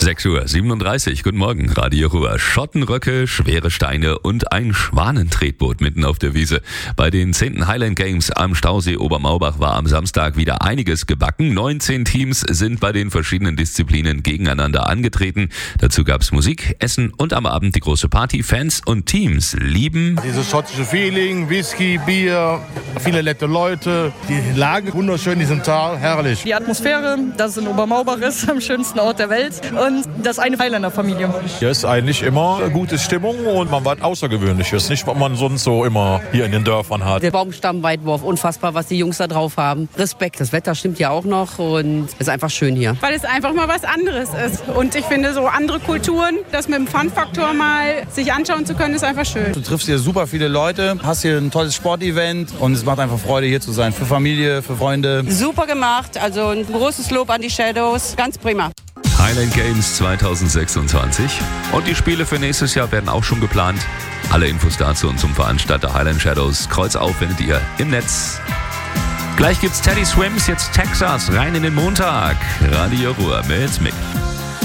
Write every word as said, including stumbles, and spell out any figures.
sechs Uhr siebenunddreißig, guten Morgen, Radio Ruhr. Schottenröcke, schwere Steine und ein Schwanentretboot mitten auf der Wiese. Bei den zehnten Highland Games am Stausee Obermaubach war am Samstag wieder einiges gebacken. neunzehn Teams sind bei den verschiedenen Disziplinen gegeneinander angetreten. Dazu gab's Musik, Essen und am Abend die große Party. Fans und Teams lieben dieses schottische Feeling, Whisky, Bier, viele nette Leute. Die Lage wunderschön, diesen Tal, herrlich. Die Atmosphäre, dass es in Obermaubach ist, am schönsten Ort der Welt. Und das eine Highlander-Familie. Hier ist eigentlich immer eine gute Stimmung und man was Außergewöhnliches. Nicht, was man sonst so immer hier in den Dörfern hat. Der Baumstammweitwurf, unfassbar, was die Jungs da drauf haben. Respekt, das Wetter stimmt ja auch noch und es ist einfach schön hier. Weil es einfach mal was anderes ist. Und ich finde, so andere Kulturen, das mit dem Fun-Faktor mal sich anschauen zu können, ist einfach schön. Du triffst hier super viele Leute, hast hier ein tolles Sportevent und es macht einfach Freude, hier zu sein. Für Familie, für Freunde. Super gemacht, also ein großes Lob an die Shadows, ganz prima. Highland Games zwanzig sechsundzwanzig und die Spiele für nächstes Jahr werden auch schon geplant. Alle Infos dazu und zum Veranstalter Highland Shadows Kreuz auf findet ihr im Netz. Gleich gibt's Teddy Swims, jetzt Texas, rein in den Montag. Radio Ruhr mit Mick.